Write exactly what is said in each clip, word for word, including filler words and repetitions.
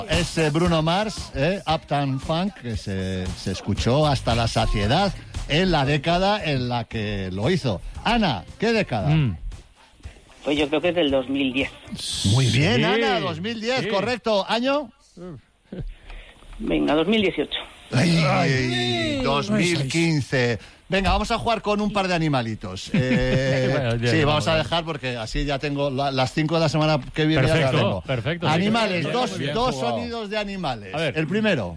Es eh, Bruno Mars, eh, Uptown Funk, que se, se escuchó hasta la saciedad en la década en la que lo hizo. Ana, ¿qué década? Mm. Pues yo creo que es del dos mil diez. Muy bien, Sí, Ana, dos mil diez, sí. correcto. ¿Año? Venga, dos mil dieciocho. Ay, ay, dos mil quince. Venga, vamos a jugar con un par de animalitos. Eh, Bueno, ya, sí, ya, vamos a vamos. dejar porque así ya tengo la- las cinco de la semana que viene. ya las Perfecto, tengo. perfecto, sí. Animales, Bien, dos, bien dos jugado. sonidos de animales. A ver. El primero.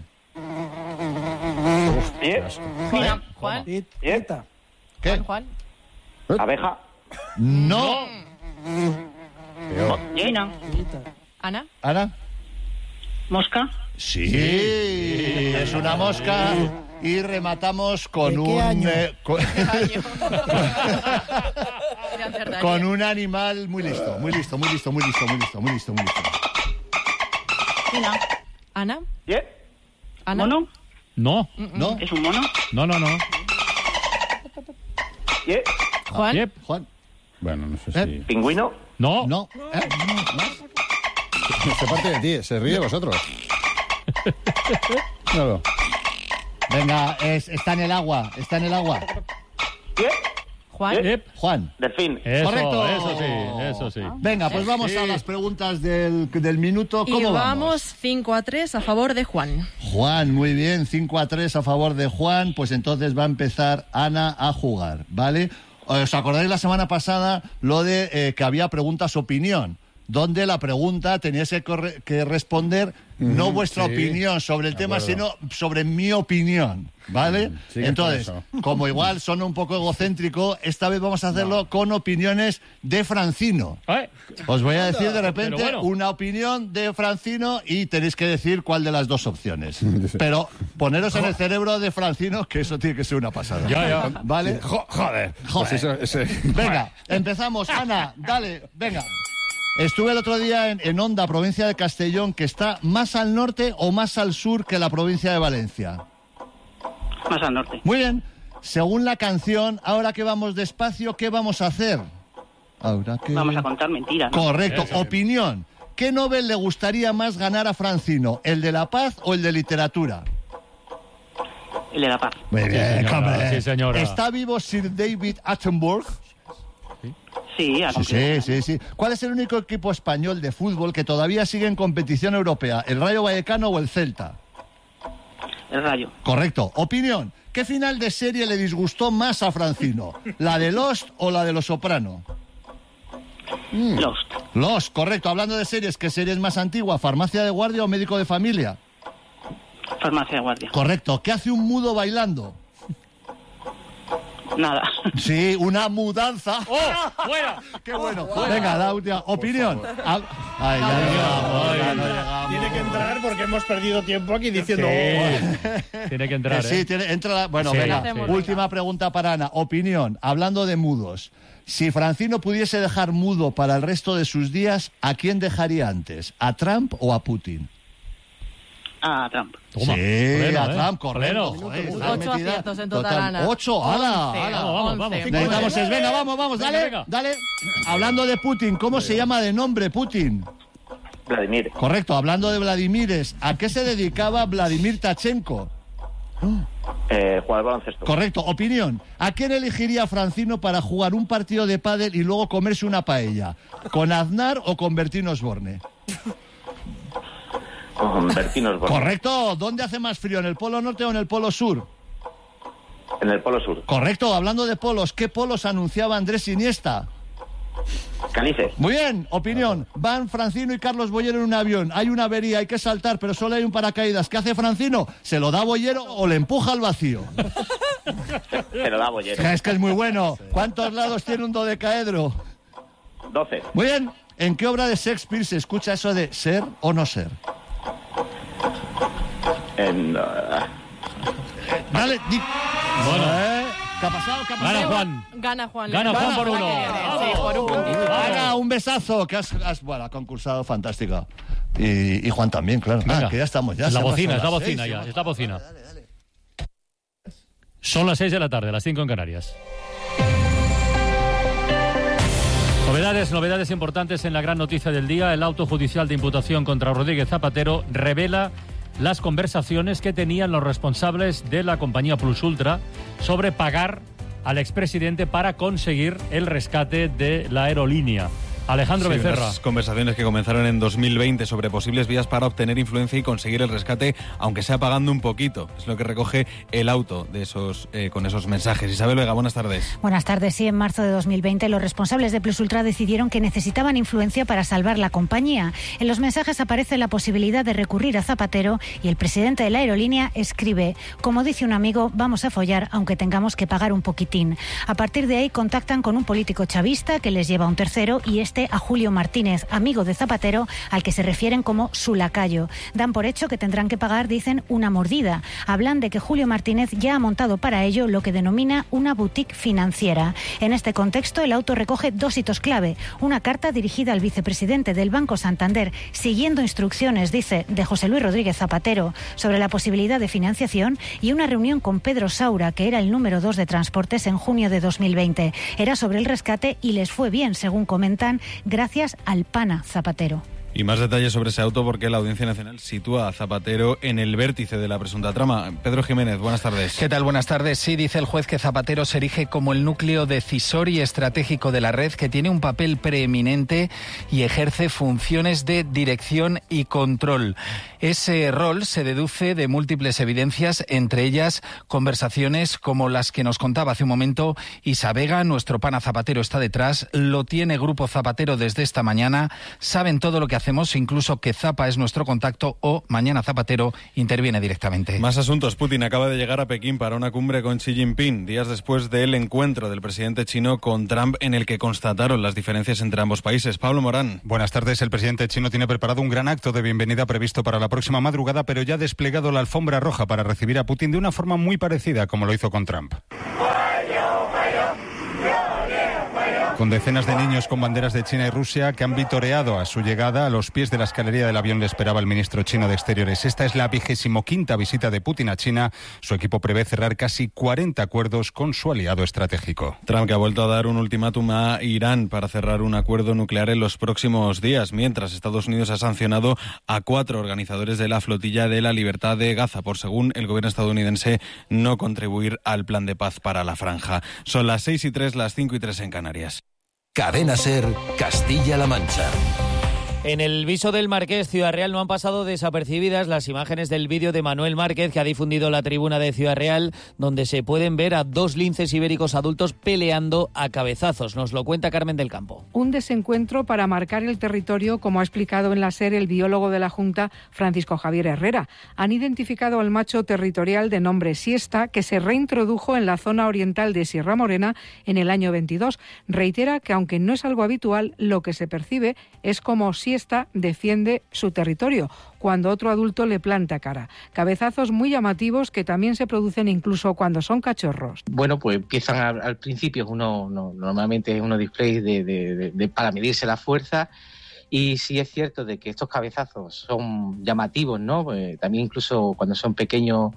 ¿Eh? Mira, Juan. ¿Eh? ¿Qué? Juan. Abeja. No. Llena. Ana. ¿Ana? Mosca. Sí, es una mosca. Y rematamos con ¿De un... qué año? eh, con, con un animal muy listo, muy listo, muy listo, muy listo, muy listo, muy listo, muy listo. China. Ana. ¿Eh? Ana. ¿Mono? No, ¿No? ¿Es un mono? no, no, no. ¿Eh? Juan. Yep. Juan. Bueno, no sé ¿Eh? si... ¿Pingüino? No. No. ¿Eh? Se parte de ti, se ríe de vosotros. Claro. Venga, es- está en el agua, está en el agua. ¿Eh? Juan. Yep. Juan. Delfín. Eso, Correcto. eso sí, eso sí. Venga, pues vamos a las preguntas del, del minuto. Y ¿Cómo vamos cinco a tres a favor de Juan. Juan, muy bien, cinco a tres a favor de Juan, pues entonces va a empezar Ana a jugar, ¿vale? ¿Os acordáis la semana pasada lo de eh, que había preguntas opinión? Donde la pregunta teníais que, corre- que responder no vuestra sí. opinión sobre el De tema, acuerdo. sino sobre mi opinión, ¿vale? Mm, sigue Entonces, con como igual son un poco egocéntrico, esta vez vamos a hacerlo con opiniones de Francino. Ay, Os voy a decir de repente Pero bueno. una opinión de Francino y tenéis que decir cuál de las dos opciones. Pero poneros en el cerebro de Francino, que eso tiene que ser una pasada. Ya, ya. ¿Vale? Jo- joder. Joder. Pues eso- ese- Venga, empezamos. Ana, dale, venga. Estuve el otro día en, en Onda, provincia de Castellón, que está más al norte o más al sur que la provincia de Valencia. Más al norte. Muy bien. Según la canción, ahora que vamos despacio, ¿qué vamos a hacer? Ahora que... Vamos a contar mentiras, ¿no? Correcto. Eso sí. Opinión. ¿Qué Nobel le gustaría más ganar a Francino? ¿El de la paz o el de literatura? El de la paz. Muy bien, señora, hombre. sí, señora. ¿Está vivo Sir David Attenborough? Sí, a Sí, sí, sí. ¿Cuál es el único equipo español de fútbol que todavía sigue en competición europea? ¿El Rayo Vallecano o el Celta? El rayo. Correcto. Opinión. ¿Qué final de serie le disgustó más a Francino? ¿La de Lost o la de Los Soprano? Lost. Lost, correcto. Hablando de series, ¿qué serie es más antigua? ¿Farmacia de guardia o médico de familia? Farmacia de guardia. Correcto. ¿Qué hace un mudo bailando? Nada. Sí, una mudanza. ¡Oh! ¡Fuera! ¡Qué bueno! Venga, la última opinión. Ah, Ay, ya no llegamos, ya no llegamos. Tiene que entrar porque hemos perdido tiempo aquí diciendo... Sí. Tiene que entrar, Eh, sí, ¿eh? tiene, entra la- bueno, Sí, venga, sí. última pregunta para Ana. Opinión, hablando de mudos. Si Francino pudiese dejar mudo para el resto de sus días, ¿a quién dejaría antes? ¿A Trump o a Putin? A Trump. Toma, sí, pleno, a ¿eh? Trump, correcto. Pleno. Joder, Ocho está metida aciertos en total, total. Ana. Ocho, ala, Once, ala. Vamos, vamos, vamos. once. Necesitamos es, venga, vamos, vamos, Venga, dale, venga. dale. Hablando de Putin, ¿cómo se llama de nombre Putin? Vladimir. Correcto, hablando de Vladimires, ¿a qué se dedicaba Vladimir Tachenko? Eh, jugar al baloncesto. Correcto, opinión. ¿A quién elegiría Francino para jugar un partido de pádel y luego comerse una paella? ¿Con Aznar o con Bertín Osborne? Con Bertín Osborne. Correcto, ¿dónde hace más frío, en el polo norte o en el polo sur? En el Polo Sur. Correcto, hablando de polos, ¿qué polos anunciaba Andrés Iniesta? Canice. Muy bien, opinión. Van Francino y Carlos Bollero en un avión. Hay una avería, hay que saltar, pero solo hay un paracaídas. ¿Qué hace Francino? ¿Se lo da Bollero o le empuja al vacío? Se lo da Bollero. Es que es muy bueno. ¿Cuántos lados tiene un dodecaedro? doce. Muy bien. ¿En qué obra de Shakespeare se escucha eso de ser o no ser? En... uh, Dale, di... Bueno. ¿Eh? ¿Qué ha pasado? ¿Qué ha pasado? Gana Juan. Gana Juan. Gana Le- Juan por uno. Sí, por un puntito. Ana, un besazo, que has, has bueno, ha concursado fantástico. Y, y Juan también, claro. Venga. Ah, que ya estamos. Ya Es la se ha bocina, es la pasado las bocina seis, ya, se es la bocina. Son las seis de la tarde, las cinco en Canarias. Novedades, novedades importantes en la gran noticia del día. El auto judicial de imputación contra Rodríguez Zapatero revela las conversaciones que tenían los responsables de la compañía Plus Ultra sobre pagar al expresidente para conseguir el rescate de la aerolínea. Alejandro Sí, Becerra. unas conversaciones que comenzaron en dos mil veinte sobre posibles vías para obtener influencia y conseguir el rescate, aunque sea pagando un poquito. Es lo que recoge el auto de esos eh, con esos mensajes. Isabel Vega, buenas tardes. Buenas tardes. Sí, en marzo de dos mil veinte los responsables de Plus Ultra decidieron que necesitaban influencia para salvar la compañía. En los mensajes aparece la posibilidad de recurrir a Zapatero y el presidente de la aerolínea escribe: como dice un amigo, vamos a follar aunque tengamos que pagar un poquitín. A partir de ahí contactan con un político chavista que les lleva a un tercero y este a Julio Martínez, amigo de Zapatero, al que se refieren como su lacayo. Dan por hecho que tendrán que pagar, dicen, una mordida. Hablan de que Julio Martínez ya ha montado para ello lo que denomina una boutique financiera. En este contexto, el auto recoge dos hitos clave. Una carta dirigida al vicepresidente del Banco Santander, siguiendo instrucciones, dice, de José Luis Rodríguez Zapatero, sobre la posibilidad de financiación, y una reunión con Pedro Saura, que era el número dos de Transportes, en junio de dos mil veinte. Era sobre el rescate y les fue bien, según comentan, gracias al pana Zapatero. Y más detalles sobre ese auto porque la Audiencia Nacional sitúa a Zapatero en el vértice de la presunta trama. Pedro Jiménez, buenas tardes. ¿Qué tal? Buenas tardes. Sí, dice el juez que Zapatero se erige como el núcleo decisor y estratégico de la red, que tiene un papel preeminente y ejerce funciones de dirección y control. Ese rol se deduce de múltiples evidencias, entre ellas conversaciones como las que nos contaba hace un momento Isa Vega. Nuestro pana Zapatero está detrás, lo tiene Grupo Zapatero desde esta mañana, saben todo lo que hacemos, incluso que Zapa es nuestro contacto o mañana Zapatero interviene directamente. Más asuntos. Putin acaba de llegar a Pekín para una cumbre con Xi Jinping, días después del encuentro del presidente chino con Trump, en el que constataron las diferencias entre ambos países. Pablo Morán. Buenas tardes. El presidente chino tiene preparado un gran acto de bienvenida previsto para la próxima madrugada, pero ya ha desplegado la alfombra roja para recibir a Putin de una forma muy parecida como lo hizo con Trump. Con decenas de niños con banderas de China y Rusia que han vitoreado a su llegada. A los pies de la escalería del avión le esperaba el ministro chino de Exteriores. Esta es la vigésimo quinta visita de Putin a China. Su equipo prevé cerrar casi cuarenta acuerdos con su aliado estratégico. Trump, que ha vuelto a dar un ultimátum a Irán para cerrar un acuerdo nuclear en los próximos días, mientras Estados Unidos ha sancionado a cuatro organizadores de la flotilla de la libertad de Gaza por, según el gobierno estadounidense, no contribuir al plan de paz para la franja. Son las seis y tres, las cinco y tres en Canarias. Cadena SER, Castilla-La Mancha. En el viso del Marqués, Ciudad Real, no han pasado desapercibidas las imágenes del vídeo de Manuel Márquez que ha difundido la tribuna de Ciudad Real, donde se pueden ver a dos linces ibéricos adultos peleando a cabezazos. Nos lo cuenta Carmen del Campo. Un desencuentro para marcar el territorio, como ha explicado en la SER el biólogo de la Junta, Francisco Javier Herrera. Han identificado al macho territorial de nombre Siesta, que se reintrodujo en la zona oriental de Sierra Morena en el año veintidós. Reitera que, aunque no es algo habitual, lo que se percibe es como Siesta defiende su territorio cuando otro adulto le planta cara. Cabezazos muy llamativos que también se producen incluso cuando son cachorros. Bueno, pues empiezan al, al principio, uno no, normalmente es unos displays de, de, de, de, para medirse la fuerza. Y sí es cierto de que estos cabezazos son llamativos, ¿no? Pues también incluso cuando son pequeños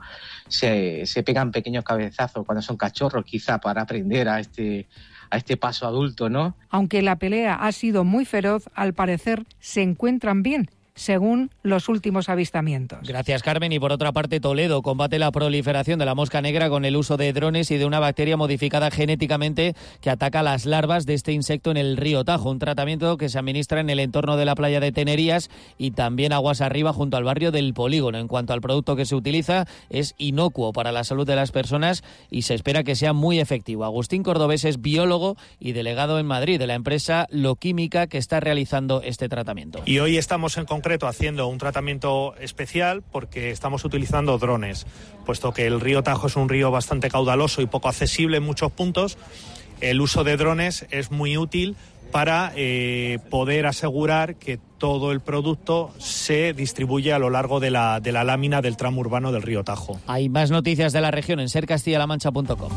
se, se pegan pequeños cabezazos, cuando son cachorros, quizá para aprender a este a este paso adulto, ¿no? Aunque la pelea ha sido muy feroz, al parecer se encuentran bien, según los últimos avistamientos. Gracias, Carmen. Y por otra parte, Toledo combate la proliferación de la mosca negra con el uso de drones y de una bacteria modificada genéticamente que ataca las larvas de este insecto en el río Tajo, un tratamiento que se administra en el entorno de la playa de Tenerías y también aguas arriba junto al barrio del Polígono. En cuanto al producto que se utiliza, es inocuo para la salud de las personas y se espera que sea muy efectivo. Agustín Cordobés es biólogo y delegado en Madrid de la empresa Loquímica que está realizando este tratamiento. Y hoy estamos en concreto haciendo un tratamiento especial porque estamos utilizando drones, puesto que el río Tajo es un río bastante caudaloso y poco accesible en muchos puntos. El uso de drones es muy útil para eh, poder asegurar que todo el producto se distribuye a lo largo de la, de la lámina del tramo urbano del río Tajo. Hay más noticias de la región en ser castilla la mancha punto com.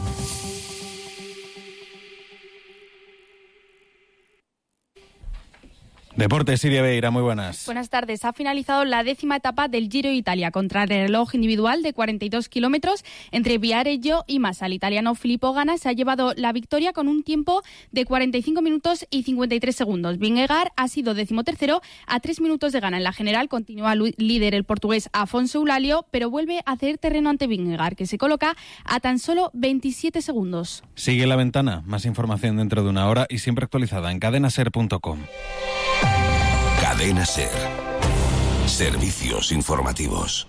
Deportes, Siria Beira, muy buenas. Buenas tardes. Ha finalizado la décima etapa del Giro de Italia contra el reloj individual de cuarenta y dos kilómetros entre Viareggio y Massa. El italiano Filippo Ganna se ha llevado la victoria con un tiempo de cuarenta y cinco minutos y cincuenta y tres segundos. Vingegaard ha sido decimotercero a tres minutos de Ganna. En la general continúa líder el portugués Afonso Eulalio, pero vuelve a ceder terreno ante Vingegaard, que se coloca a tan solo veintisiete segundos. Sigue La Ventana. Más información dentro de una hora y siempre actualizada en cadena ser punto com. Cadena Ser. Servicios informativos.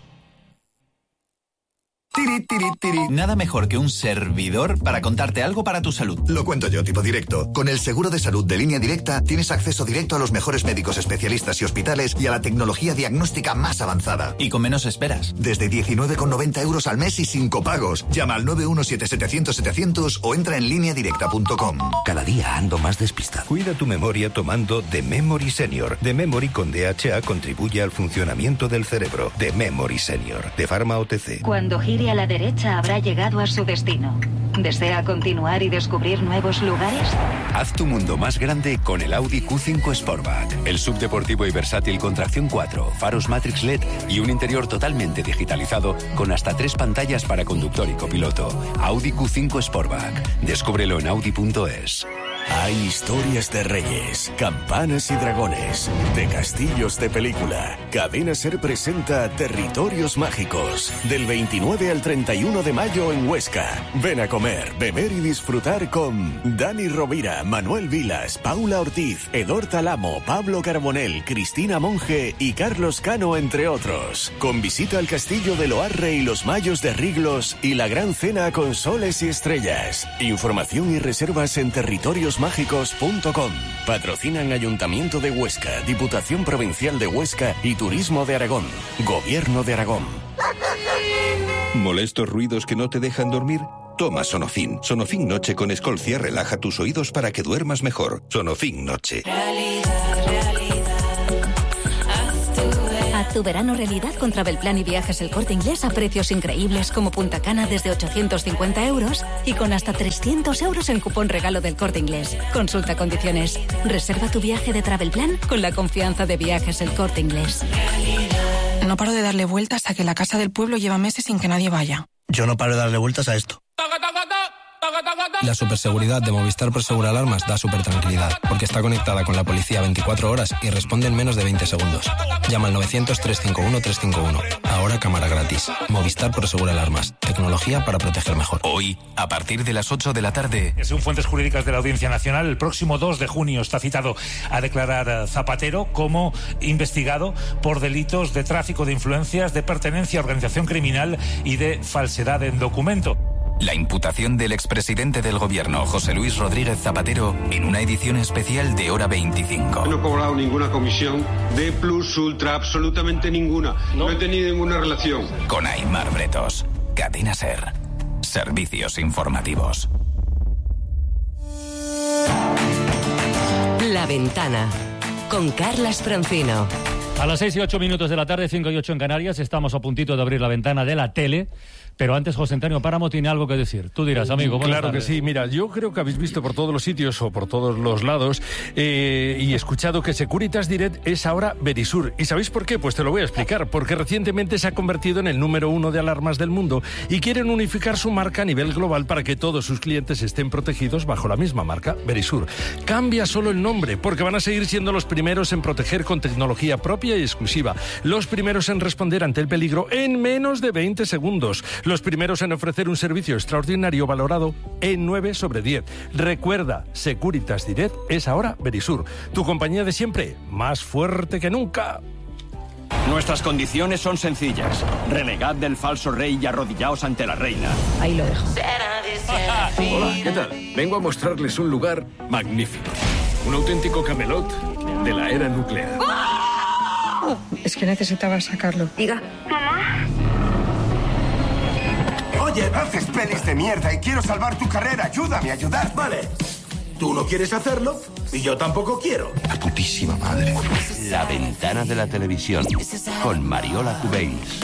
Tiri, tiri, tiri. Nada mejor que un servidor para contarte algo para tu salud. Lo cuento yo, tipo directo. Con el seguro de salud de Línea Directa tienes acceso directo a los mejores médicos especialistas y hospitales y a la tecnología diagnóstica más avanzada. Y con menos esperas. Desde diecinueve con noventa euros al mes y sin copagos. Llama al nueve uno siete setecientos setecientos o entra en línea directa punto com. Cada día ando más despistado. Cuida tu memoria tomando The Memory Senior. The Memory con D H A contribuye al funcionamiento del cerebro. The Memory Senior. De Pharma O T C. Cuando gire a la derecha habrá llegado a su destino. ¿Desea continuar y descubrir nuevos lugares? Haz tu mundo más grande con el Audi Q cinco Sportback. El subdeportivo y versátil con tracción cuatro, faros Matrix L E D y un interior totalmente digitalizado con hasta tres pantallas para conductor y copiloto. Audi Q cinco Sportback. Descúbrelo en audi punto es. Hay historias de reyes, campanas y dragones, de castillos de película. Cadena Ser presenta Territorios Mágicos, del veintinueve al treinta y uno de mayo en Huesca. Ven a comer, beber y disfrutar con Dani Rovira, Manuel Vilas, Paula Ortiz, Edor Talamo, Pablo Carbonell, Cristina Monge y Carlos Cano, entre otros. Con visita al castillo de Loarre y los Mayos de Riglos y la gran cena con soles y estrellas. Información y reservas en territorios mágicos punto com. Patrocinan Ayuntamiento de Huesca, Diputación Provincial de Huesca y Turismo de Aragón. Gobierno de Aragón. ¿Molestos ruidos que no te dejan dormir? Toma Sonofin. Sonofin Noche con Escolcia relaja tus oídos para que duermas mejor. Sonofin Noche. Haz tu verano realidad con Travelplan y Viajes El Corte Inglés a precios increíbles como Punta Cana desde ochocientos cincuenta euros y con hasta trescientos euros en cupón regalo del Corte Inglés. Consulta condiciones. Reserva tu viaje de Travelplan con la confianza de Viajes El Corte Inglés. No paro de darle vueltas a que la casa del pueblo lleva meses sin que nadie vaya. Yo no paro de darle vueltas a esto. La superseguridad de Movistar Prosegur Alarmas da súper tranquilidad, porque está conectada con la policía veinticuatro horas y responde en menos de veinte segundos. Llama al novecientos, trescientos cincuenta y uno, trescientos cincuenta y uno. Ahora cámara gratis. Movistar Prosegur Alarmas. Tecnología para proteger mejor. Hoy, a partir de las ocho de la tarde... Según fuentes jurídicas de la Audiencia Nacional, el próximo dos de junio está citado a declarar Zapatero como investigado por delitos de tráfico de influencias, de pertenencia a organización criminal y de falsedad en documento. La imputación del expresidente del gobierno, José Luis Rodríguez Zapatero, en una edición especial de Hora veinticinco. No he cobrado ninguna comisión de plus ultra, absolutamente ninguna. No, no he tenido ninguna relación. Con Aimar Bretos. Cadena Ser. Servicios informativos. La Ventana. Con Carlas Francino. A las seis y ocho minutos de la tarde, cinco y ocho en Canarias, estamos a puntito de abrir la ventana de la tele. Pero antes, José Antonio Páramo tiene algo que decir. Tú dirás, amigo. Claro tardes. que sí. Mira, yo creo que habéis visto por todos los sitios o por todos los lados eh, y escuchado que Securitas Direct es ahora Verisur. ¿Y sabéis por qué? Pues te lo voy a explicar. Porque recientemente se ha convertido en el número uno de alarmas del mundo y quieren unificar su marca a nivel global para que todos sus clientes estén protegidos bajo la misma marca, Verisur. Cambia solo el nombre, porque van a seguir siendo los primeros en proteger con tecnología propia y exclusiva. Los primeros en responder ante el peligro en menos de veinte segundos. Los primeros en ofrecer un servicio extraordinario valorado en nueve sobre diez. Recuerda, Securitas Direct es ahora Verisur. Tu compañía de siempre, más fuerte que nunca. Nuestras condiciones son sencillas. Renegad del falso rey y arrodillaos ante la reina. Ahí lo dejo. Hola, ¿qué tal? Vengo a mostrarles un lugar magnífico. Un auténtico Camelot de la era nuclear. Es que necesitaba sacarlo. Diga. Mamá. Oye, haces pelis de mierda y quiero salvar tu carrera. Ayúdame a ayudar. Vale. Tú no quieres hacerlo y yo tampoco quiero. La putísima madre. La ventana de la televisión con Mariola Cubells.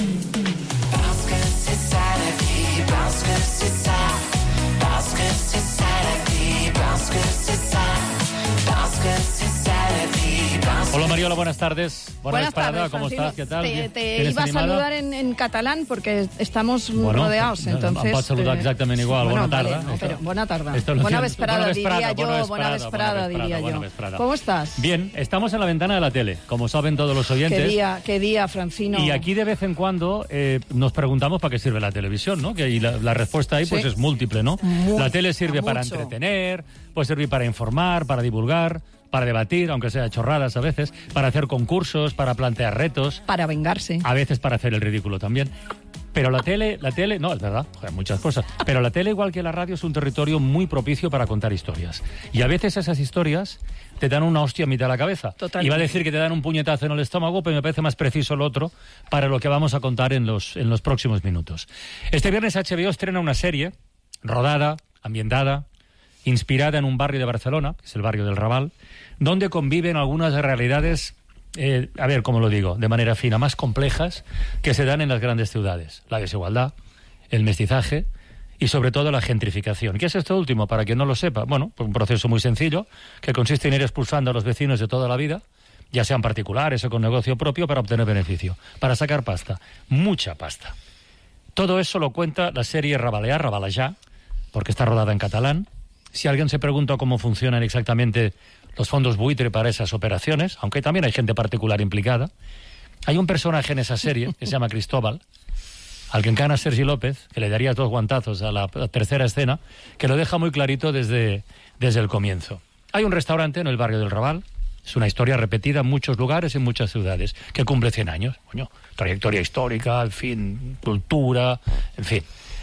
Hola Mariola, buenas tardes. Buena Buenas disparada, tardes, ¿cómo Francino. estás? ¿Qué tal? Te, te ¿Tienes iba animada? a saludar en, en catalán porque estamos Bueno, rodeados, no, entonces... em pots saludar eh, exactament igual. bueno, Bona tarda. vale, no, pero buena tarda. Esto lo Buena siento. vesprada, Buena diría vesprada, yo. buena Buena vesprada, vesprada, buena diría vesprada, yo. buena vesprada. ¿Cómo estás? Bien, estamos en la ventana de la tele, como saben todos los oyentes. Qué día, qué día, Francino. Y aquí de vez en cuando eh, nos preguntamos para qué sirve la televisión, ¿no? Que y la, la respuesta ahí pues Sí. es múltiple, ¿no? Mu- la tele sirve para mucho. entretener, puede servir para informar, para divulgar, para debatir, aunque sea chorradas a veces, para hacer concursos, para plantear retos, Para vengarse. a veces para hacer el ridículo también. Pero la tele, la tele, no, es verdad, joder, muchas cosas. Pero la tele, igual que la radio, es un territorio muy propicio para contar historias. Y a veces esas historias te dan una hostia a mitad de la cabeza. Totalmente. Iba a decir que te dan un puñetazo en el estómago, pero me parece más preciso el otro para lo que vamos a contar en los, en los próximos minutos. Este viernes H B O estrena una serie rodada, ambientada, inspirada en un barrio de Barcelona, que es el barrio del Raval, donde conviven algunas realidades, eh, a ver, ¿cómo lo digo?, de manera fina, más complejas que se dan en las grandes ciudades. La desigualdad, el mestizaje y sobre todo la gentrificación. ¿Qué es esto último? Para quien no lo sepa, bueno, pues un proceso muy sencillo que consiste en ir expulsando a los vecinos de toda la vida, ya sean particulares o con negocio propio, para obtener beneficio, para sacar pasta, mucha pasta. Todo eso lo cuenta la serie Rabalear, Rabalejar, porque está rodada en catalán. Si alguien se pregunta cómo funcionan exactamente los fondos buitre para esas operaciones, aunque también hay gente particular implicada, hay un personaje en esa serie que se llama Cristóbal, al que encarna Sergi López, que le darías dos guantazos a la tercera escena, que lo deja muy clarito desde, desde el comienzo. Hay un restaurante en el barrio del Raval, es una historia repetida en muchos lugares, en muchas ciudades, que cumple cien años. Coño, trayectoria histórica, en fin, cultura, en fin.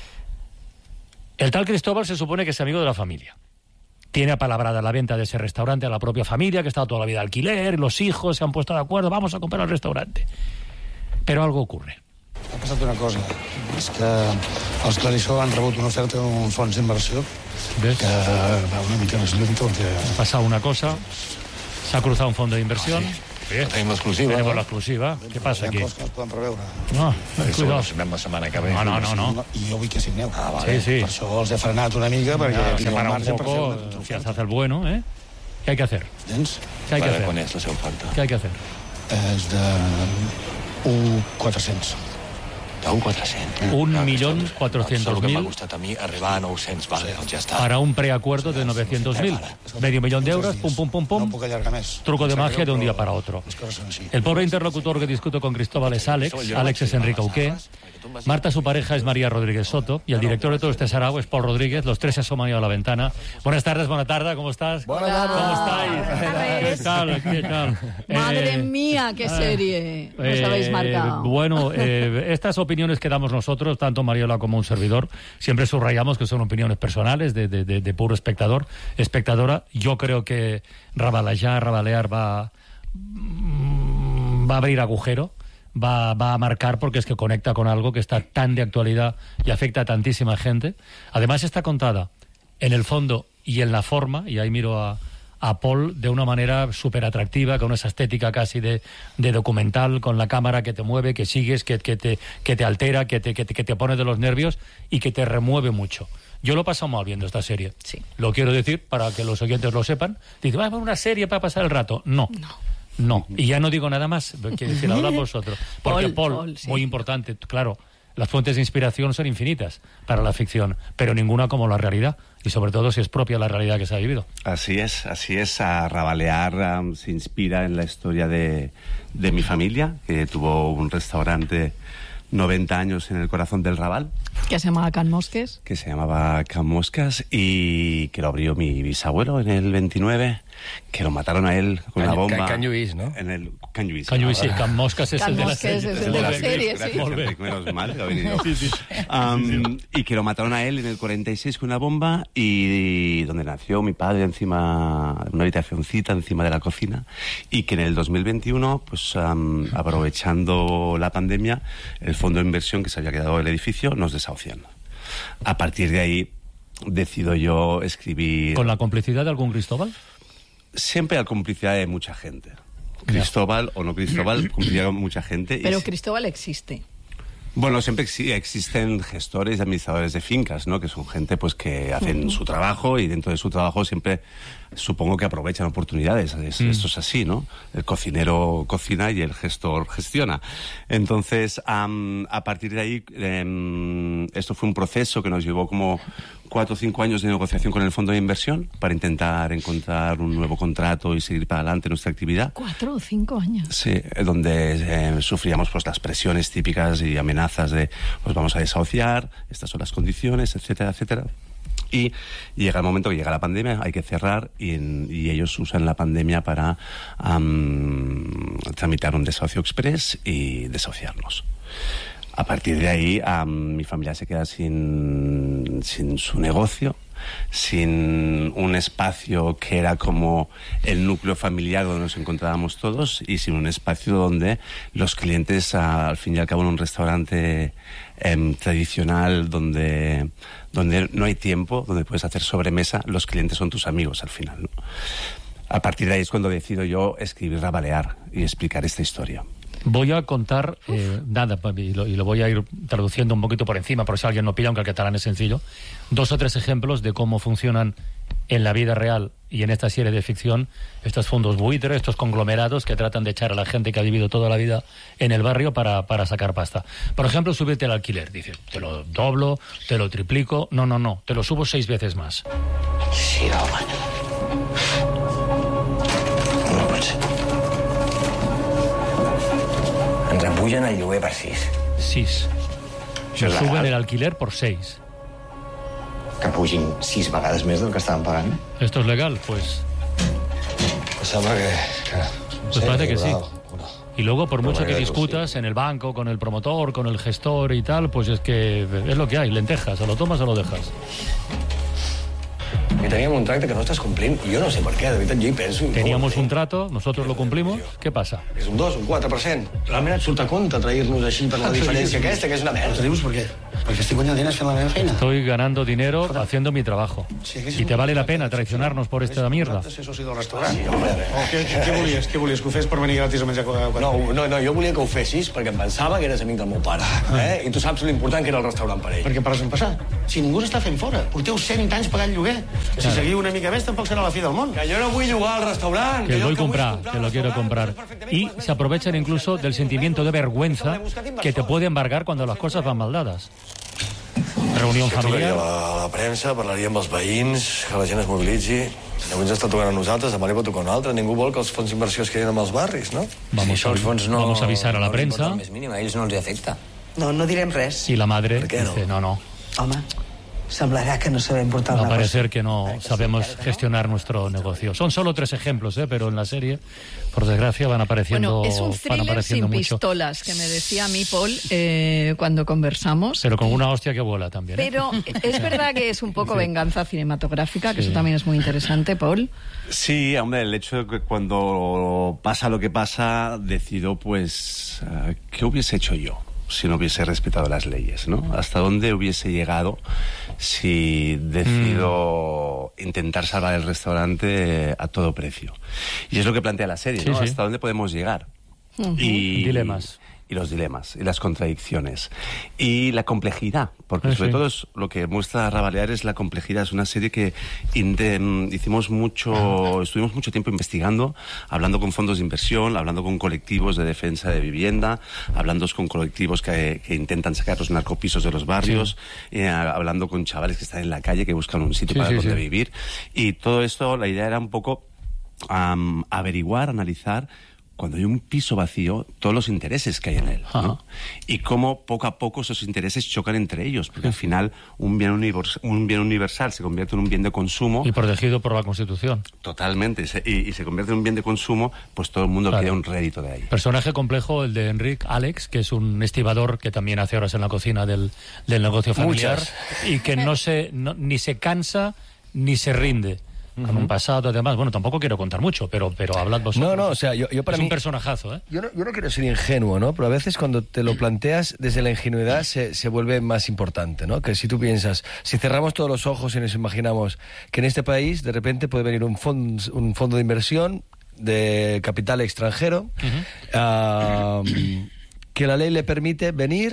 El tal Cristóbal se supone que es amigo de la familia. Tiene apalabrada la venta de ese restaurante a la propia familia, que ha estado toda la vida de alquiler, los hijos se han puesto de acuerdo, vamos a comprar el restaurante. Pero algo ocurre. Ha passat una cosa, és que els Clarissó han rebut una oferta d'uns fons d'inversió que va una mica més lluny perquè... Ha pasado una cosa, se ha cruzado un fondo de inversión. Bien. Tenim l'exclusiva. Tenemos la exclusiva. ¿Qué pasa aquí? Hi ha coses que es poden preveure. No, cuidado. Signem la setmana que ve. No, no, no, no. I jo vull que signeu. Ah, vale. Sí, sí. Per això els he frenat una mica, perquè No, tinc se para el un marge per fer poco, una... si se hace el bueno, ¿eh? ¿Qué hay que hacer? Tens? ¿Qué hay que hacer? Quan és la seva oferta? ¿Qué hay que hacer? És de un quatre-cents. Un quatre-cents. Un millón cuatrocientos M'ha mil gustat a mi arribar a nou-cents. Vale, doncs ja està. para un preacuerdo de novecientos mil. Medio millón de euros, pum, pum, pum, pum. No puc allargar més. Truco de magia de un día para otro. Les coses són així. El pobre interlocutor que discuto con Cristóbal es Alex. Alex es Enrique Auqué. Marta, su pareja, es María Rodríguez Soto. Y el director de todo este sarao es Paul Rodríguez. Los tres se asoman a la ventana. Buenas tardes, buena tarde, ¿cómo estás? Buenas tardes. ¿Cómo estáis? ¿Qué tal? ¿Qué tal? Madre Eh, mía, qué serie os eh, habéis marcado. Bueno, eh, estas opiniones que damos nosotros, tanto Mariola como un servidor, siempre subrayamos que son opiniones personales de, de, de, de puro espectador, espectadora. Yo creo que Rabalejar, Rabalear va, va a abrir agujero. Va, va a marcar porque es que conecta con algo que está tan de actualidad y afecta a tantísima gente. Además está contada en el fondo y en la forma, y ahí miro a, a Paul, de una manera súper atractiva, con esa estética casi de, de documental, con la cámara que te mueve, que sigues, que, que, te, que te altera, que te, que, te, que te pone de los nervios y que te remueve mucho. Yo lo he pasado mal viendo esta serie. Sí. Lo quiero decir para que los oyentes lo sepan. Dice, va a ver una serie para pasar el rato. No. No. No, y ya no digo nada más, quiero decir, hablad vosotros. Porque Paul, Paul, Paul sí. muy importante, claro, las fuentes de inspiración son infinitas para la ficción, pero ninguna como la realidad, y sobre todo si es propia la realidad que se ha vivido. Así es, así es. A Rabalear um, se inspira en la historia de, de mi familia, que tuvo un restaurante noventa años en el corazón del Raval, Que se llama Can Mosques. que se llamaba Can Moscas y que lo abrió mi bisabuelo en el veintinueve, que lo mataron a él con Can- una bomba. Can Lluís, ¿no? En el Can Lluís. Can Lluís, sí, Can Moscas es Can el de la Mosques serie. es el de la Molt bé, serie, sí. gràcies, Molt bé. Enric, menos mal que ha venido. Sí, sí. Um, y que lo mataron a él en el cuarenta y seis con una bomba y donde nació mi padre encima, una habitacioncita encima de la cocina, y que en el dos mil veintiuno, pues um, aprovechando la pandemia, el fondo de inversión que se había quedado el edificio nos desahucian. A partir de ahí decido yo escribir... ¿Con la complicidad de algún Cristóbal? Siempre la complicidad de mucha gente. Cristóbal o no Cristóbal, complicidad con mucha gente. y Pero si- Cristóbal existe. Bueno, siempre sí existen gestores y administradores de fincas, ¿no? Que son gente pues que hacen uh-huh. su trabajo y dentro de su trabajo siempre supongo que aprovechan oportunidades. Es, mm. Esto es así, ¿no? El cocinero cocina y el gestor gestiona. Entonces, um, a partir de ahí, um, esto fue un proceso que nos llevó como cuatro o cinco años de negociación con el fondo de inversión para intentar encontrar un nuevo contrato y seguir para adelante nuestra actividad. Cuatro o cinco años. Sí, donde eh, sufríamos pues las presiones típicas y amenazas de pues vamos a desahuciar, estas son las condiciones, etcétera, etcétera. Y llega el momento que llega la pandemia, hay que cerrar y, en, y ellos usan la pandemia para um, tramitar un desahucio express y desahuciarnos. A partir de ahí, um, mi familia se queda sin, sin su negocio, sin un espacio que era como el núcleo familiar donde nos encontrábamos todos y sin un espacio donde los clientes, uh, al fin y al cabo, en un restaurante um, tradicional donde, donde no hay tiempo, donde puedes hacer sobremesa, los clientes son tus amigos al final, ¿no? A partir de ahí es cuando decido yo escribir Rabalear y explicar esta historia. Voy a contar, eh, nada, y lo, y lo voy a ir traduciendo un poquito por encima, por si alguien no pilla, aunque el catalán es sencillo, dos o tres ejemplos de cómo funcionan en la vida real y en esta serie de ficción estos fondos buitre, estos conglomerados que tratan de echar a la gente que ha vivido toda la vida en el barrio para, para sacar pasta. Por ejemplo, subirte al alquiler. Dice, te lo doblo, te lo triplico. No, no, no, te lo subo seis veces más. Sí, home. No pot ser. Ens apugen el lloguer per sis. Sis. Se suben el alquiler por seis. Que pugin sis vegades més del que estaven pagant. ¿Esto es legal? Pues... Pues sembla que... que pues sí, parece que sí. Y luego, por mucho que discutas en el banco, con el promotor, con el gestor y tal, pues es que es lo que hay, lentejas, o lo tomas o lo dejas. I teníem un tracte que no estàs complint, i jo no sé per què, de veritat, jo hi penso... Teníamos un trato, nosotros lo cumplimos, ¿qué pasa? És un dos, un quatre per cent. Realment et surt a compte trair-nos així per la diferència aquesta, que és una merda. Dius per què? Perquè estic guanyant diners fent la meva feina. Estoy ganando dinero haciendo mi trabajo. Y te vale la pena traicionarnos por esta mierda. Sí, home, oh, què, què volies? Què volies? Que ho fes per venir gratis a menjar quatre? No, no, no, jo volia que ho fessis perquè em pensava que eres amic del meu pare. Eh? I tu saps l'important que era el restaurant per ell. Per què em pares en passar? Si ningú s'està fent fora. Porteu cent anys pagant lloguer. Si seguiu una mica més, tampoc serà la fi del món. Que jo no vull jugar al restaurant. Que, que voy a comprar, que lo quiero comprar. Y se aprovechan incluso del sentimiento de vergüenza que te puede embargar cuando las cosas van mal dadas. Reunió familiar. A la, a la premsa, parlaria amb els veïns, que la gent es mobilitzi. Avui ens està tocant a nosaltres, demà li pot tocar a un altre. Ningú vol que els fons d'inversió es quedin amb els barris, no? Vamos, si els fons no, vamos a avisar a la prensa. No, més mínim, a ells no els hi afecta. No, no direm res. Y la madre no? dice, no, no. Home, semblará que no sabem portar Va a una parecer que no sabemos gestionar nuestro negocio. Son solo tres ejemplos, ¿eh? Pero en la serie, por desgracia, van apareciendo, bueno, es un van thriller apareciendo sin mucho. pistolas, que me decía a mí Paul eh, cuando conversamos. Pero con una hostia que vuela también. ¿eh? Pero es verdad que es un poco Sí. venganza cinematográfica, que Sí. eso también es muy interesante, Paul. Sí, hombre, el hecho de que cuando pasa lo que pasa, decido, pues, uh, ¿qué hubiese hecho yo si no hubiese respetado las leyes, ¿no? ¿Hasta dónde hubiese llegado si decido mm. intentar salvar el restaurante a todo precio? Y es lo que plantea la serie, Sí, ¿no? sí. ¿Hasta dónde podemos llegar? Uh-huh. Y Dilemas. Y los dilemas, y las contradicciones, y la complejidad, porque Sí, sobre sí. todo es, lo que muestra Rabalear es la complejidad. Es una serie que inte- hicimos mucho, estuvimos mucho tiempo investigando, hablando con fondos de inversión, hablando con colectivos de defensa de vivienda, hablando con colectivos que, que intentan sacar los narcopisos de los barrios, eh, hablando con chavales que están en la calle, que buscan un sitio Sí, para sí, donde sí. vivir. Y todo esto, la idea era un poco um, averiguar, analizar, cuando hay un piso vacío, todos los intereses que hay en él, ¿no? Y cómo poco a poco esos intereses chocan entre ellos, porque al final un bien, univers- un bien universal se convierte en un bien de consumo. Y protegido por la Constitución. Totalmente, y se, y, y se convierte en un bien de consumo, pues todo el mundo Claro. quiere un rédito de ahí. Personaje complejo, el de Enric Alex, que es un estibador que también hace horas en la cocina del, del negocio familiar. Muchas. Y que no se, no- ni se cansa ni se rinde. Con un pasado, además, bueno, tampoco quiero contar mucho, pero, pero hablad vosotros. No, no, o sea, yo, yo para es mí... un personajazo, ¿eh? Yo no, yo no quiero ser ingenuo, ¿no? Pero a veces cuando te lo planteas desde la ingenuidad se, se vuelve más importante, ¿no? Que si tú piensas, si cerramos todos los ojos y nos imaginamos que en este país de repente puede venir un, fond, un fondo de inversión de capital extranjero, uh-huh. uh, que la ley le permite venir,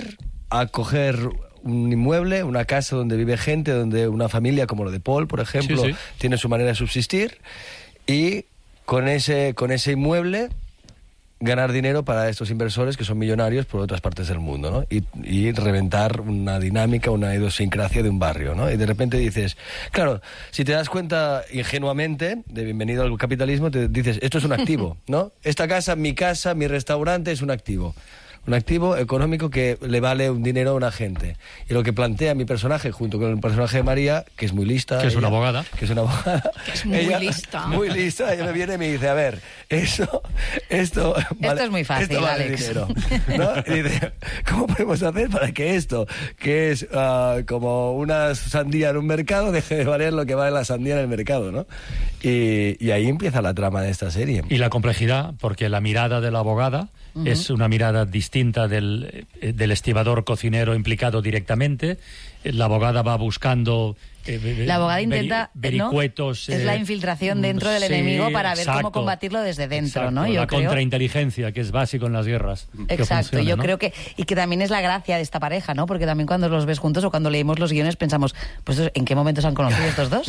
a coger un inmueble, una casa donde vive gente, donde una familia como lo de Paul, por ejemplo, Sí, sí. tiene su manera de subsistir, y con ese, con ese inmueble ganar dinero para estos inversores que son millonarios por otras partes del mundo, ¿no? Y, y reventar una dinámica, una idiosincrasia de un barrio, ¿no? Y de repente dices, claro, si te das cuenta ingenuamente de bienvenido al capitalismo, te dices, esto es un activo, ¿no? Esta casa, mi casa, mi restaurante es un activo. Un activo económico que le vale un dinero a una gente. Y lo que plantea mi personaje, junto con el personaje de María, que es muy lista... Que es ella, una abogada. Que es una abogada. Que es muy ella, lista. Muy lista. Ella me viene y me dice, a ver, eso, esto... Esto es muy fácil, esto vale Alex. dinero, ¿no? Y dice, ¿cómo podemos hacer para que esto, que es uh, como una sandía en un mercado, deje de valer lo que vale la sandía en el mercado, ¿no? Y, y ahí empieza la trama de esta serie. Y la complejidad, porque la mirada de la abogada uh-huh. es una mirada distinta del, del estibador cocinero implicado directamente. La abogada va buscando... Eh, La abogada veri- intenta, vericuetos, ¿no? Es eh, la infiltración dentro del sí, enemigo para ver exacto, cómo combatirlo desde dentro, exacto, ¿no? Yo la creo. contrainteligencia, que es básico en las guerras. que Exacto, funciona, yo ¿no? creo que... Y que también es la gracia de esta pareja, ¿no? Porque también cuando los ves juntos o cuando leemos los guiones pensamos, pues ¿en qué momento se han conocido estos dos?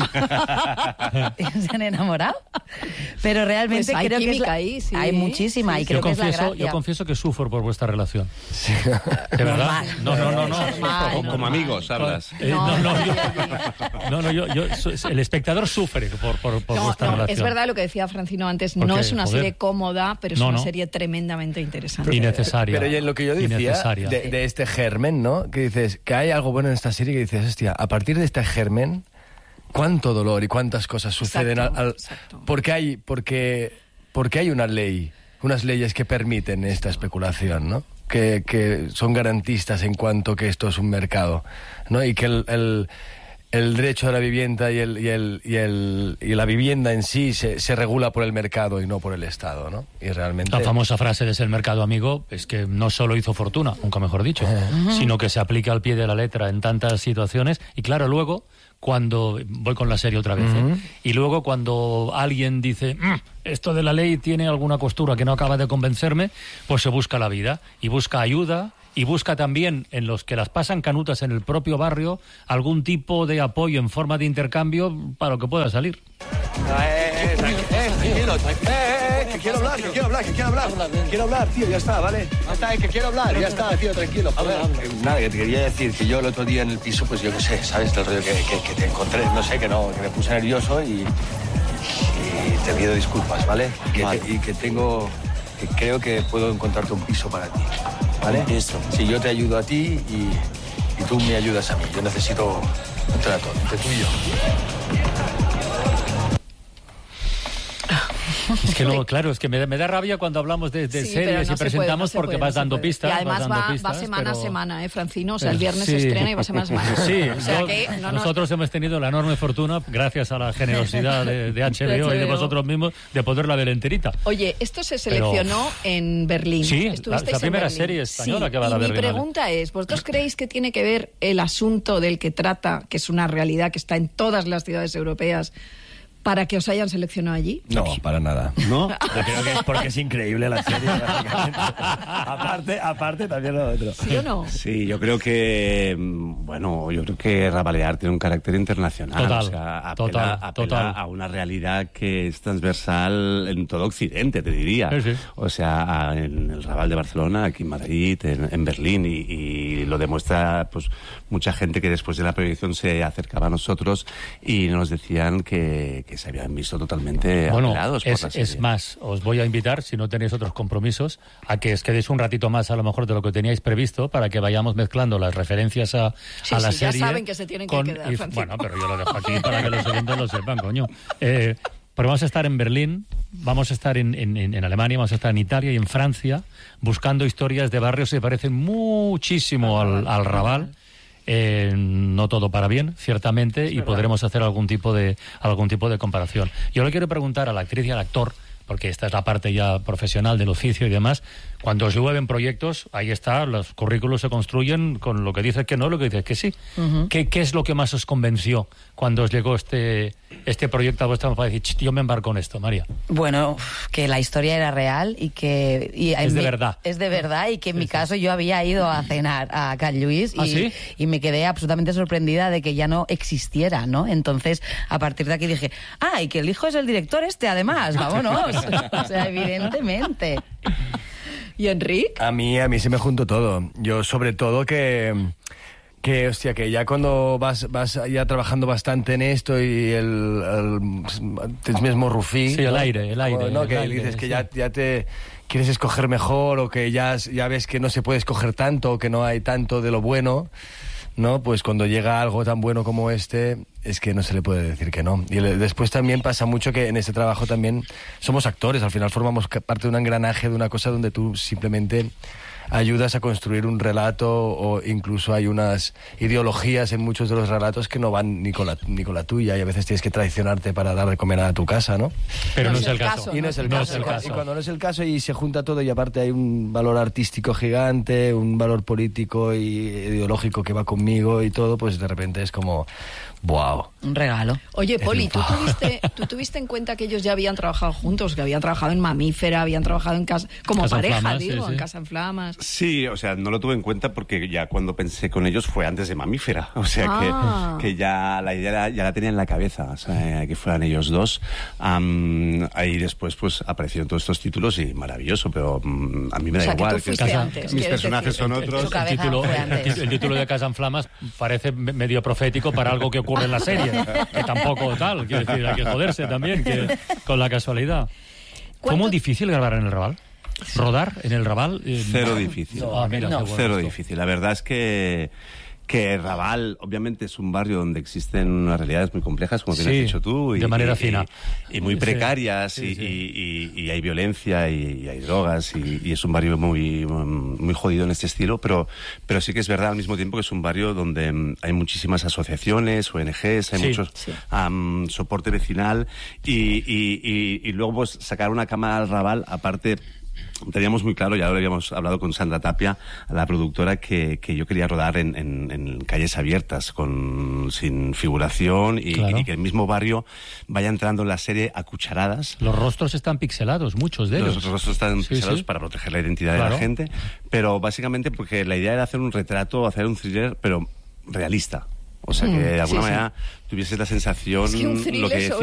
¿Se han enamorado? Pero realmente Pues hay creo que es química la- ahí, sí. hay muchísima y Yo creo que es la confieso, gracia. yo confieso que sufro por vuestra relación. ¿De verdad? Normal. No, no, no, no. Normal, Como, como amigos, hablas. Eh, no, no, yo, no, no, yo, yo- el espectador sufre por, por, por No, vuestra no, relación. es verdad lo que decía Francino antes, no Porque, es una joder. serie cómoda, pero es No, una no. serie tremendamente interesante. Innecesaria. Pero y en lo que yo decía Innecesaria. de, de este germen, ¿no? Que dices que hay algo bueno en esta serie que dices, hostia, a partir de este germen, cuánto dolor y cuántas cosas suceden Exacto, al, al- exacto. porque hay porque porque hay una ley, unas leyes que permiten esta especulación, ¿no? Que, que son garantistas en cuanto que esto es un mercado, ¿no? Y que el, el, el derecho a la vivienda y, el, y, el, y, el, y la vivienda en sí se, se regula por el mercado y no por el Estado, ¿no? Y realmente... La famosa frase de "es el mercado amigo" es que no solo hizo fortuna, nunca mejor dicho, sino que se aplica al pie de la letra en tantas situaciones. Y claro, luego, cuando... Voy con la serie otra vez. ¿eh? Y luego cuando alguien dice, "Mm, esto de la ley tiene alguna costura que no acaba de convencerme", pues se busca la vida y busca ayuda. Y busca también, en los que las pasan canutas en el propio barrio, algún tipo de apoyo en forma de intercambio para lo que pueda salir. Eh, tranquilo, eh, que quiero hablar, que quiero hablar, que quiero hablar. Quiero hablar, tío, ya está, ¿vale? Ya está, que quiero hablar, ya está, tío, tranquilo. Joder. Nada, que te quería decir que yo el otro día en el piso, pues yo qué sé, ¿sabes? El rollo que, que, que te encontré, no sé, que no, que me puse nervioso y, y te pido disculpas, ¿vale? Que Vale. te- y que tengo, que creo que puedo encontrarte un piso para ti, ¿vale? Eso. Si yo te ayudo a ti y, y tú me ayudas a mí, yo necesito un trato entre tú y yo. Es que no, claro, es que me, da- me da rabia cuando hablamos de, de Sí, pero series no y se puede, presentamos no se porque puede, vas no se dando puede. pistas. Y además vas dando va, pistas, va semana pero- a semana, ¿eh, Francino? O sea, el pero viernes sí. se estrena y va semana a semana. Sí, O sea yo- que no nos- nosotros hemos tenido la enorme fortuna, gracias a la generosidad de, de H B O y de H B O. vosotros mismos, de poderla ver enterita. Oye, esto se Pero- seleccionó en Berlín. Sí, la- Estuvisteis la en primera Berlín. serie española Sí, que va a la y mi Berlinale. pregunta es, ¿vosotros creéis que tiene que ver el asunto del que trata, que es una realidad que está en todas las ciudades europeas, para que os hayan seleccionado allí? No, para nada. ¿No? Yo creo que es porque es increíble la serie. básicamente. aparte, aparte también lo otro. ¿Sí o no? Sí, yo creo que, mm, bueno, yo creo que Rabalear tiene un carácter internacional. Total, o sea, apela, total, apela total. a una realidad que es transversal en todo Occidente, te diría. Sí, sí. O sea, a- en el Raval de Barcelona, aquí en Madrid, en, en Berlín, y, y lo demuestra pues mucha gente que después de la proyección se acercaba a nosotros y nos decían que, que se habían visto totalmente Bueno, apelados por es, la serie. es más, os voy a invitar, si no tenéis otros compromisos, a que os quedéis un ratito más a lo mejor de lo que teníais previsto para que vayamos mezclando las referencias a, Sí, a la sí, ya serie. saben que se tienen que con- quedar, y- Francisco. Bueno, pero yo lo dejo aquí para que los oyentes lo sepan, coño. Eh, pero vamos a estar en Berlín, vamos a estar en, en, en Alemania, vamos a estar en Italia y en Francia, buscando historias de barrios que se parecen muchísimo al, al Raval. Eh, no todo para bien, ciertamente, y podremos hacer algún tipo de algún tipo de comparación. Yo le quiero preguntar a la actriz y al actor, porque esta es la parte ya profesional del oficio y demás, cuando os llueven proyectos, ahí está, los currículos se construyen con lo que dices que no, lo que dices que sí. Ujú. ¿Qué, qué es lo que más os convenció cuando os llegó este este proyecto a vuestra para decir, "Ch, yo me embarco en esto, María"? Bueno, que la historia era real y que... Y es en de mi- verdad. Es de verdad y que en mi caso yo había ido a cenar a Can Lluís y, ¿Ah, sí? y me quedé absolutamente sorprendida de que ya no existiera, ¿no? Entonces, a partir de aquí dije, ah, y que el hijo es el director este, además, vámonos. O sea, evidentemente. ¿Y Enric? A mí, a mí se me juntó todo. Yo, sobre todo, que... Que, hostia, que ya cuando vas, vas ya trabajando bastante en esto y el, el, el mismo Rufí... Sí, el aire, el aire, ¿no? el Que aire, dices que sí. ya, ya te quieres escoger mejor o que ya, ya ves que no se puede escoger tanto o que no hay tanto de lo bueno, ¿no? Pues cuando llega algo tan bueno como este, es que no se le puede decir que no. Y le- después también pasa mucho que en este trabajo también somos actores, al final formamos ca- parte de un engranaje, de una cosa donde tú simplemente ayudas a construir un relato o incluso hay unas ideologías en muchos de los relatos que no van ni con la, ni con la tuya y a veces tienes que traicionarte para dar de comer a tu casa, ¿no? Pero no, no es el caso. caso Y no es el no caso. es el Y cu- caso. Y cuando no es el caso y se junta todo y aparte hay un valor artístico gigante, un valor político y ideológico que va conmigo y todo, pues de repente es como, wow. Un regalo. Oye, He Poli, ¿tú triunfado. tuviste, ¿tú tuviste en cuenta que ellos ya habían trabajado juntos, que habían trabajado en Mamífera, habían trabajado en casa, como Casa en pareja, Flamas, digo, sí, sí. en Casa en Flamas? Sí, o sea, no lo tuve en cuenta porque ya cuando pensé con ellos fue antes de Mamífera. O sea, Ah. que, que ya la idea era- ya la tenía en la cabeza, o sea, que fueran ellos dos. Am, ahí después pues aparecieron todos estos títulos y maravilloso, pero mm, a mí me O da sea, que igual. tú fuiste Casa- antes, mis quieres personajes decir. son En otros. su El título, el, el título de Casa en Flamas parece me- medio profético para algo que ocurre en la serie, que tampoco tal, quiero decir, hay que joderse también que, con la casualidad. ¿Fue muy difícil grabar en el Raval? ¿Rodar en el Raval? Eh, Cero no. difícil. Ah, mira, qué bueno Cero esto. difícil. La verdad es que que Raval, obviamente, es un barrio donde existen unas realidades muy complejas, como bien Sí, has dicho tú. Y, de manera y- fina. Y, y muy Sí, precarias, sí, y, sí. y- y- y hay violencia, y, y hay drogas, y, y es un barrio muy, muy jodido en este estilo, pero, pero sí que es verdad al mismo tiempo que es un barrio donde mm, hay muchísimas asociaciones, O N Ges, hay Sí, mucho sí. am, soporte vecinal, y, y- y- y luego pues sacar una cámara al Raval, aparte... Teníamos muy claro, ya lo habíamos hablado con Sandra Tapia, la productora, que, que yo quería rodar en, en- en calles abiertas, con, sin figuración, y, Claro. y que el mismo barrio vaya entrando en la serie a cucharadas. Los rostros están pixelados, muchos de ellos. Los rostros están Sí, pixelados sí. para proteger la identidad de Claro. la gente, pero básicamente porque la idea era hacer un retrato, hacer un thriller, pero realista. O sea, que Mm, de alguna sí, sí. manera tuviese la sensación, Es que un thriller lo que decía